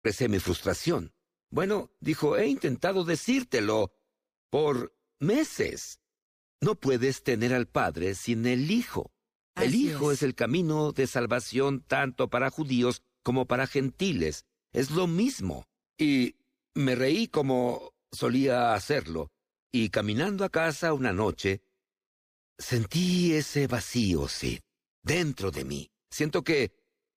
expresé mi frustración. Bueno, dijo, he intentado decírtelo por meses. No puedes tener al Padre sin el Hijo. El Así Hijo es el camino de salvación tanto para judíos como para gentiles. Es lo mismo. Y me reí como solía hacerlo. Y caminando a casa una noche, sentí ese vacío, Sid, dentro de mí. Siento que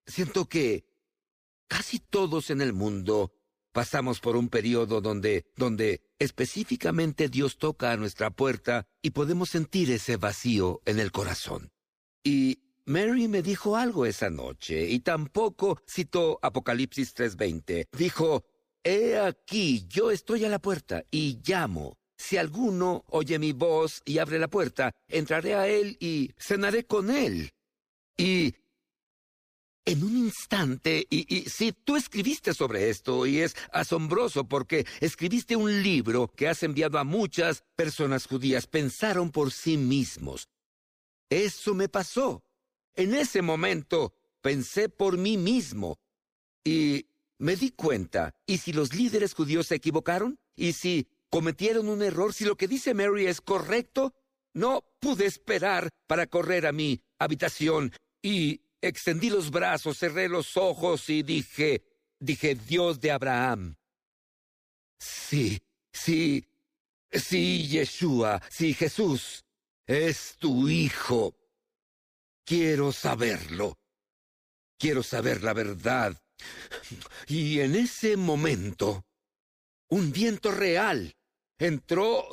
casi todos en el mundo pasamos por un periodo donde específicamente Dios toca a nuestra puerta y podemos sentir ese vacío en el corazón. Y Mary me dijo algo esa noche, y tampoco citó Apocalipsis 3:20. Dijo, «He aquí, yo estoy a la puerta y llamo. Si alguno oye mi voz y abre la puerta, entraré a él y cenaré con él». Y en un instante, y sí, tú escribiste sobre esto, y es asombroso porque escribiste un libro que has enviado a muchas personas judías. Pensaron por sí mismos. Eso me pasó. En ese momento pensé por mí mismo y me di cuenta. ¿Y si los líderes judíos se equivocaron? ¿Y si cometieron un error? ¿Si lo que dice Mary es correcto? No pude esperar para correr a mi habitación y extendí los brazos, cerré los ojos y dije, Dios de Abraham. Sí, Yeshua, sí, Jesús, es tu Hijo. Quiero saberlo. Quiero saber la verdad. Y en ese momento, un viento real entró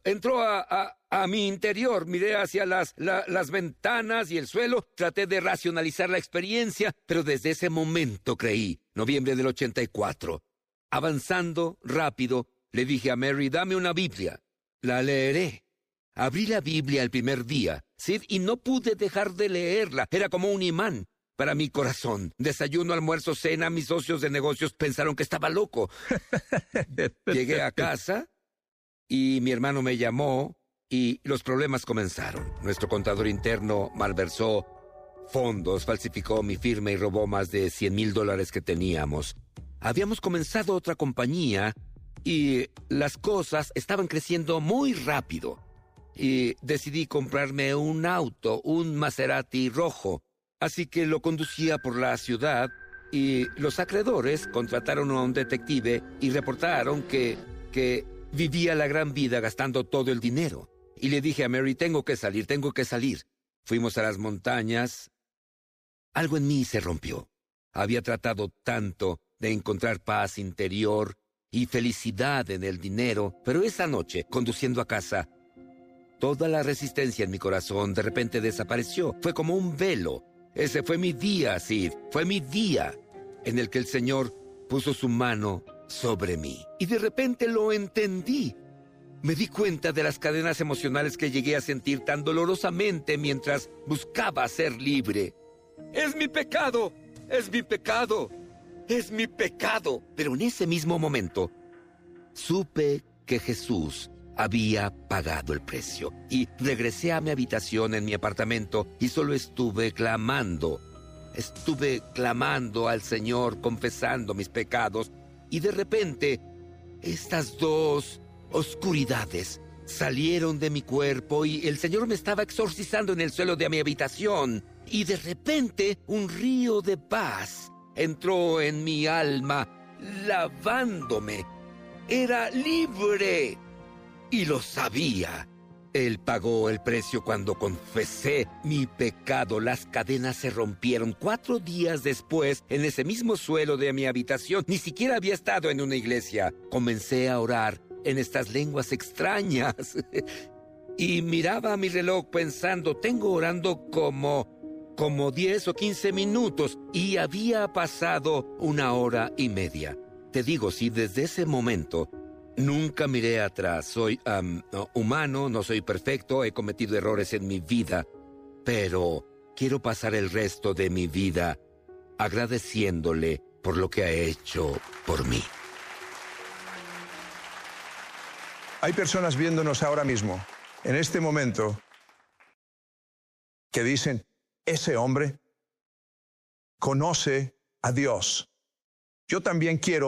a mi interior. Miré hacia las ventanas y el suelo. Traté de racionalizar la experiencia, pero desde ese momento creí. Noviembre del 84. Avanzando rápido, le dije a Mary, dame una Biblia. La leeré. Abrí la Biblia el primer día, Sid, y no pude dejar de leerla. Era como un imán para mi corazón. Desayuno, almuerzo, cena. Mis socios de negocios pensaron que estaba loco. Llegué a casa y mi hermano me llamó y los problemas comenzaron. Nuestro contador interno malversó fondos, falsificó mi firma y robó más de $100,000 que teníamos. Habíamos comenzado otra compañía y las cosas estaban creciendo muy rápido. Y decidí comprarme un auto, un Maserati rojo. Así que lo conducía por la ciudad y los acreedores contrataron a un detective y reportaron que vivía la gran vida gastando todo el dinero. Y le dije a Mary, tengo que salir. Fuimos a las montañas. Algo en mí se rompió. Había tratado tanto de encontrar paz interior y felicidad en el dinero, pero esa noche, conduciendo a casa, toda la resistencia en mi corazón de repente desapareció. Fue como un velo. Ese fue mi día, Sid. Fue mi día en el que el Señor puso su mano sobre mí. Y de repente lo entendí. Me di cuenta de las cadenas emocionales que llegué a sentir tan dolorosamente mientras buscaba ser libre. ¡Es mi pecado! ¡Es mi pecado! ¡Es mi pecado! Pero en ese mismo momento, supe que Jesús había pagado el precio. Y regresé a mi habitación en mi apartamento y solo estuve clamando. Estuve clamando al Señor, confesando mis pecados. Y de repente, estas dos oscuridades salieron de mi cuerpo y el Señor me estaba exorcizando en el suelo de mi habitación. Y de repente, un río de paz entró en mi alma, lavándome. Era libre. Y lo sabía. Él pagó el precio cuando confesé mi pecado. Las cadenas se rompieron 4 días después en ese mismo suelo de mi habitación. Ni siquiera había estado en una iglesia. Comencé a orar en estas lenguas extrañas. Y miraba a mi reloj pensando, tengo orando como 10 o 15 minutos. Y había pasado 1 hora y media. Te digo, sí, desde ese momento nunca miré atrás. Soy humano, no soy perfecto, he cometido errores en mi vida, pero quiero pasar el resto de mi vida agradeciéndole por lo que ha hecho por mí. Hay personas viéndonos ahora mismo, en este momento, que dicen, ese hombre conoce a Dios. Yo también quiero